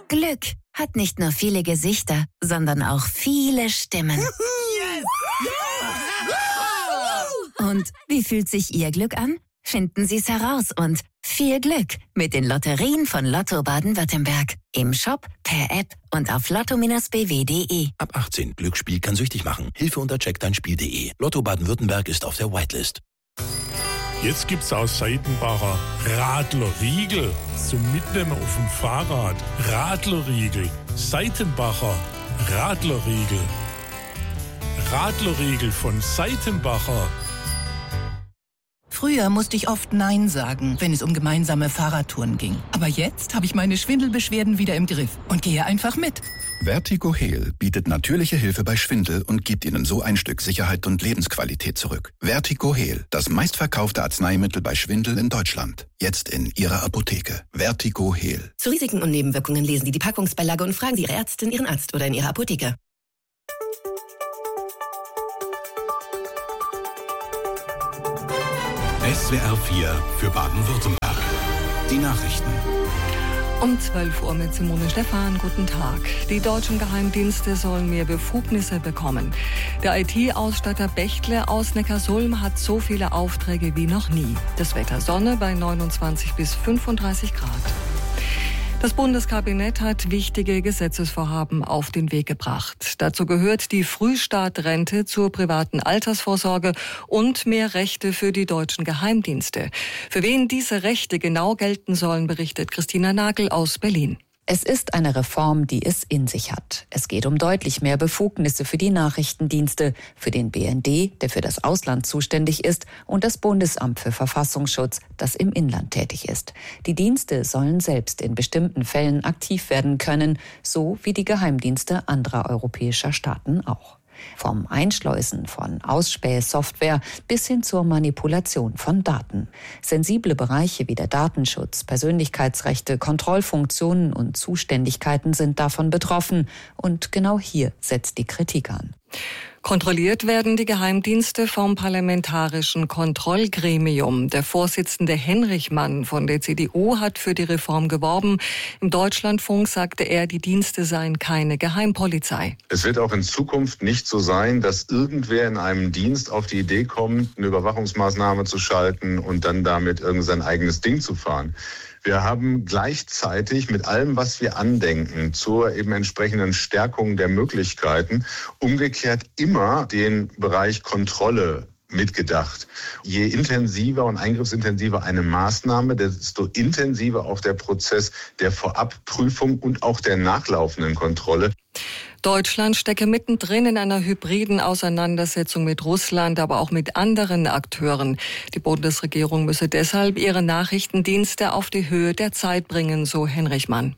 Glück hat nicht nur viele Gesichter, sondern auch viele Stimmen. Yes! Und wie fühlt sich Ihr Glück an? Finden Sie es heraus und viel Glück mit den Lotterien von Lotto Baden-Württemberg. Im Shop, per App und auf lotto-bw.de. Ab 18. Glücksspiel kann süchtig machen. Hilfe unter checkdeinspiel.de. Lotto Baden-Württemberg ist auf der Whitelist. Jetzt gibt's aus Seitenbacher Radlerriegel zum Mitnehmen auf dem Fahrrad. Radlerriegel. Seitenbacher Radlerriegel. Radlerriegel von Seitenbacher. Früher musste ich oft Nein sagen, wenn es um gemeinsame Fahrradtouren ging. Aber jetzt habe ich meine Schwindelbeschwerden wieder im Griff und gehe einfach mit. Vertigo Heal bietet natürliche Hilfe bei Schwindel und gibt Ihnen so ein Stück Sicherheit und Lebensqualität zurück. Vertigo Heal, das meistverkaufte Arzneimittel bei Schwindel in Deutschland. Jetzt in Ihrer Apotheke. Vertigo Heal. Zu Risiken und Nebenwirkungen lesen Sie die Packungsbeilage und fragen Sie Ihre Ärztin, Ihren Arzt oder in Ihrer Apotheke. SWR 4 für Baden-Württemberg. Die Nachrichten. Um 12 Uhr mit Simone Stephan. Guten Tag. Die deutschen Geheimdienste sollen mehr Befugnisse bekommen. Der IT-Ausstatter Bechtle aus Neckarsulm hat so viele Aufträge wie noch nie. Das Wetter Sonne bei 29 bis 35 Grad. Das Bundeskabinett hat wichtige Gesetzesvorhaben auf den Weg gebracht. Dazu gehört die Frühstartrente zur privaten Altersvorsorge und mehr Rechte für die deutschen Geheimdienste. Für wen diese Rechte genau gelten sollen, berichtet Christina Nagel aus Berlin. Es ist eine Reform, die es in sich hat. Es geht um deutlich mehr Befugnisse für die Nachrichtendienste, für den BND, der für das Ausland zuständig ist, und das Bundesamt für Verfassungsschutz, das im Inland tätig ist. Die Dienste sollen selbst in bestimmten Fällen aktiv werden können, so wie die Geheimdienste anderer europäischer Staaten auch. Vom Einschleusen von Ausspähsoftware bis hin zur Manipulation von Daten. Sensible Bereiche wie der Datenschutz, Persönlichkeitsrechte, Kontrollfunktionen und Zuständigkeiten sind davon betroffen. Und genau hier setzt die Kritik an. Kontrolliert werden die Geheimdienste vom Parlamentarischen Kontrollgremium. Der Vorsitzende Henrichmann von der CDU hat für die Reform geworben. Im Deutschlandfunk sagte er, die Dienste seien keine Geheimpolizei. Es wird auch in Zukunft nicht so sein, dass irgendwer in einem Dienst auf die Idee kommt, eine Überwachungsmaßnahme zu schalten und dann damit irgendein eigenes Ding zu fahren. Wir haben gleichzeitig mit allem, was wir andenken, zur eben entsprechenden Stärkung der Möglichkeiten, umgekehrt immer den Bereich Kontrolle mitgedacht. Je intensiver und eingriffsintensiver eine Maßnahme, desto intensiver auch der Prozess der Vorabprüfung und auch der nachlaufenden Kontrolle. Deutschland stecke mittendrin in einer hybriden Auseinandersetzung mit Russland, aber auch mit anderen Akteuren. Die Bundesregierung müsse deshalb ihre Nachrichtendienste auf die Höhe der Zeit bringen, so Henrichmann.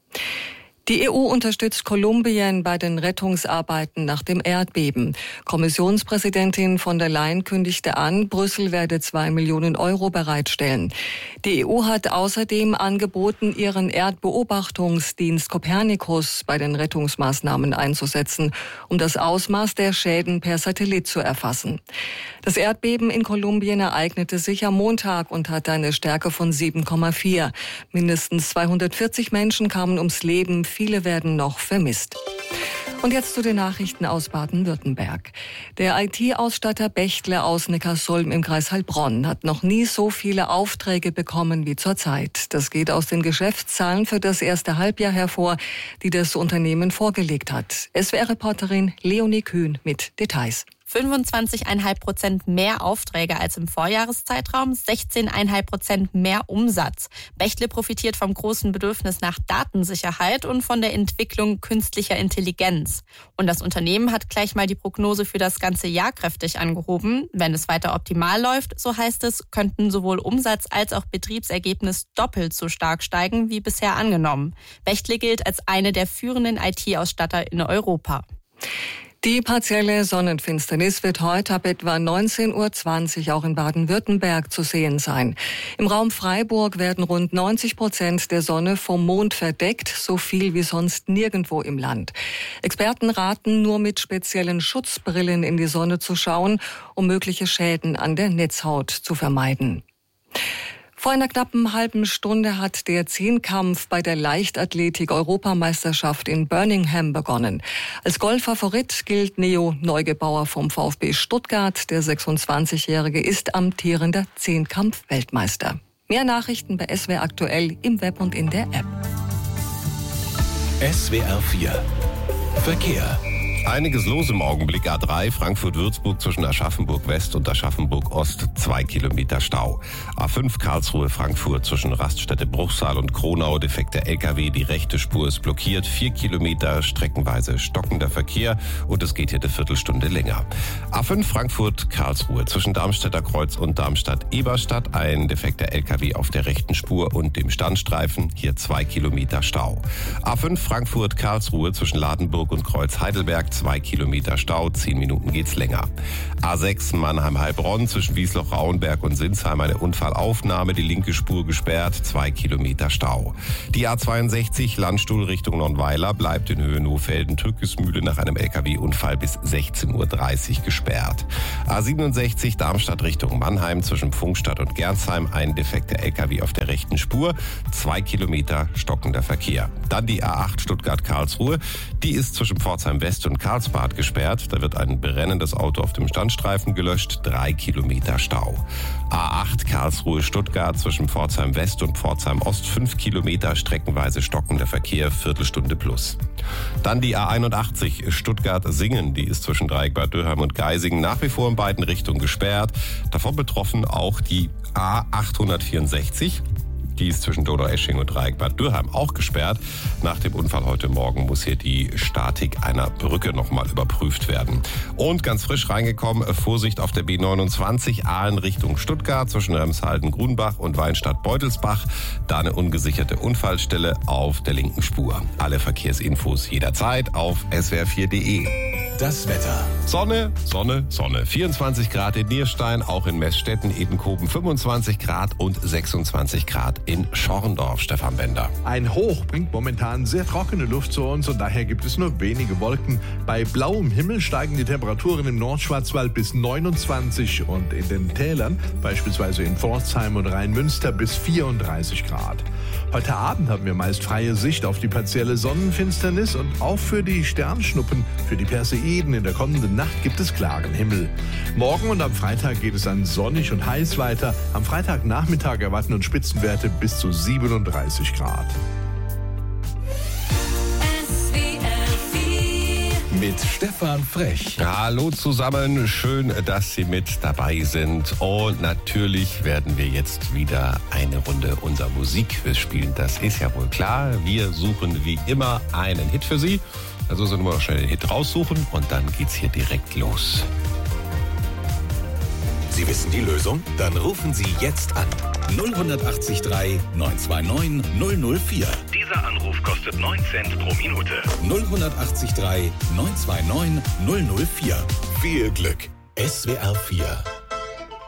Die EU unterstützt Kolumbien bei den Rettungsarbeiten nach dem Erdbeben. Kommissionspräsidentin von der Leyen kündigte an, Brüssel werde 2 Millionen Euro bereitstellen. Die EU hat außerdem angeboten, ihren Erdbeobachtungsdienst Copernicus bei den Rettungsmaßnahmen einzusetzen, um das Ausmaß der Schäden per Satellit zu erfassen. Das Erdbeben in Kolumbien ereignete sich am Montag und hatte eine Stärke von 7,4. Mindestens 240 Menschen kamen ums Leben. Viele werden noch vermisst. Und jetzt zu den Nachrichten aus Baden-Württemberg. Der IT-Ausstatter Bechtle aus Neckarsulm im Kreis Heilbronn hat noch nie so viele Aufträge bekommen wie zurzeit. Das geht aus den Geschäftszahlen für das erste Halbjahr hervor, die das Unternehmen vorgelegt hat. SWR-Reporterin Leonie Kühn mit Details. 25,5% mehr Aufträge als im Vorjahreszeitraum, 16,5% mehr Umsatz. Bechtle profitiert vom großen Bedürfnis nach Datensicherheit und von der Entwicklung künstlicher Intelligenz. Und das Unternehmen hat gleich mal die Prognose für das ganze Jahr kräftig angehoben. Wenn es weiter optimal läuft, so heißt es, könnten sowohl Umsatz als auch Betriebsergebnis doppelt so stark steigen wie bisher angenommen. Bechtle gilt als eine der führenden IT-Ausstatter in Europa. Die partielle Sonnenfinsternis wird heute ab etwa 19:20 Uhr auch in Baden-Württemberg zu sehen sein. Im Raum Freiburg werden rund 90% der Sonne vom Mond verdeckt, so viel wie sonst nirgendwo im Land. Experten raten, nur mit speziellen Schutzbrillen in die Sonne zu schauen, um mögliche Schäden an der Netzhaut zu vermeiden. Vor einer knappen halben Stunde hat der Zehnkampf bei der Leichtathletik-Europameisterschaft in Birmingham begonnen. Als Goldfavorit gilt Neo Neugebauer vom VfB Stuttgart. Der 26-Jährige ist amtierender Zehnkampf-Weltmeister. Mehr Nachrichten bei SWR aktuell im Web und in der App. SWR 4 Verkehr. Einiges los im Augenblick. A3 Frankfurt-Würzburg zwischen Aschaffenburg-West und Aschaffenburg-Ost 2 Kilometer Stau. A5 Karlsruhe-Frankfurt zwischen Raststätte Bruchsal und Kronau defekter LKW. Die rechte Spur ist blockiert. 4 Kilometer streckenweise stockender Verkehr und es geht hier eine Viertelstunde länger. A5 Frankfurt-Karlsruhe zwischen Darmstädter Kreuz und Darmstadt-Eberstadt. Ein defekter LKW auf der rechten Spur und dem Standstreifen. Hier 2 Kilometer Stau. A5 Frankfurt-Karlsruhe zwischen Ladenburg und Kreuz-Heidelberg. 2 Kilometer Stau, 10 Minuten geht's länger. A6 Mannheim-Heilbronn zwischen Wiesloch-Rauenberg und Sinsheim eine Unfallaufnahme, die linke Spur gesperrt, 2 Kilometer Stau. Die A62 Landstuhl Richtung Nonnweiler bleibt in Höhe Nohfelden-Tückesmühle nach einem LKW-Unfall bis 16:30 Uhr gesperrt. A67 Darmstadt Richtung Mannheim zwischen Pfungstadt und Gernsheim ein defekter LKW auf der rechten Spur, 2 Kilometer stockender Verkehr. Dann die A8 Stuttgart-Karlsruhe, die ist zwischen Pforzheim West und Karlsbad gesperrt. Da wird ein brennendes Auto auf dem Standstreifen gelöscht. 3 Kilometer Stau. A8 Karlsruhe-Stuttgart zwischen Pforzheim West und Pforzheim Ost 5 Kilometer streckenweise stockender Verkehr, Viertelstunde plus. Dann die A81 Stuttgart-Singen. Die ist zwischen Dreieckbad Dürheim und Geisingen nach wie vor in beiden Richtungen gesperrt. Davon betroffen auch die A864. Die ist zwischen Donaueschingen und Dreieckbad Dürheim auch gesperrt. Nach dem Unfall heute Morgen muss hier die Statik einer Brücke nochmal überprüft werden. Und ganz frisch reingekommen, Vorsicht auf der B29 Aalen Richtung Stuttgart zwischen Remshalden-Grunbach und Weinstadt-Beutelsbach. Da eine ungesicherte Unfallstelle auf der linken Spur. Alle Verkehrsinfos jederzeit auf swr4.de. Das Wetter. Sonne, Sonne, Sonne. 24 Grad in Nierstein, auch in Meßstetten, Edenkoben 25 Grad und 26 Grad in Schorndorf. Stefan Bender. Ein Hoch bringt momentan sehr trockene Luft zu uns und daher gibt es nur wenige Wolken. Bei blauem Himmel steigen die Temperaturen im Nordschwarzwald bis 29 und in den Tälern, beispielsweise in Pforzheim und Rheinmünster, bis 34 Grad. Heute Abend haben wir meist freie Sicht auf die partielle Sonnenfinsternis und auch für die Sternschnuppen, für die Perseiden in der kommenden Nacht gibt es klaren Himmel. Morgen und am Freitag geht es dann sonnig und heiß weiter. Am Freitagnachmittag erwarten uns Spitzenwerte bis zu 37 Grad. Mit Stefan Frech. Hallo zusammen, schön, dass Sie mit dabei sind. Und natürlich werden wir jetzt wieder eine Runde unserer Musikquiz spielen. Das ist ja wohl klar. Wir suchen wie immer einen Hit für Sie. Also sollen wir noch schnell den Hit raussuchen und dann geht's hier direkt los. Sie wissen die Lösung? Dann rufen Sie jetzt an. 0183 929 004. Dieser Anruf kostet 9 Cent pro Minute. 0183 929 004. Viel Glück. SWR 4